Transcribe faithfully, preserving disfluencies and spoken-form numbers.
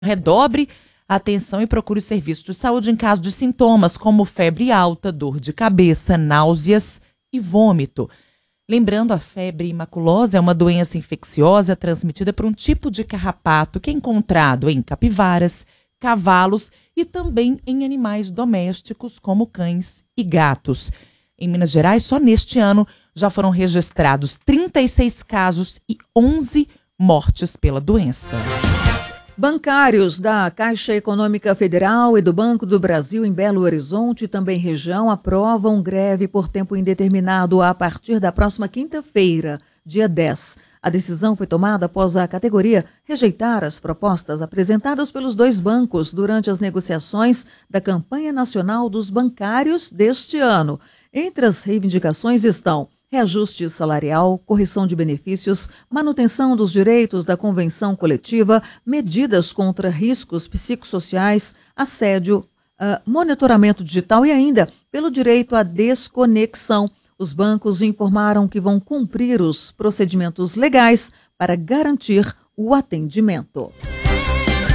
Redobre a atenção e procure o serviço de saúde em caso de sintomas como febre alta, dor de cabeça, náuseas e vômito. Lembrando, a febre maculosa é uma doença infecciosa transmitida por um tipo de carrapato que é encontrado em capivaras, cavalos e também em animais domésticos como cães e gatos. Em Minas Gerais, só neste ano já foram registrados trinta e seis casos e onze mortes pela doença. Bancários da Caixa Econômica Federal e do Banco do Brasil em Belo Horizonte e também região aprovam greve por tempo indeterminado a partir da próxima quinta-feira, dia dez. A decisão foi tomada após a categoria rejeitar as propostas apresentadas pelos dois bancos durante as negociações da campanha nacional dos bancários deste ano. Entre as reivindicações estão reajuste salarial, correção de benefícios, manutenção dos direitos da convenção coletiva, medidas contra riscos psicossociais, assédio, uh, monitoramento digital e ainda pelo direito à desconexão. Os bancos informaram que vão cumprir os procedimentos legais para garantir o atendimento.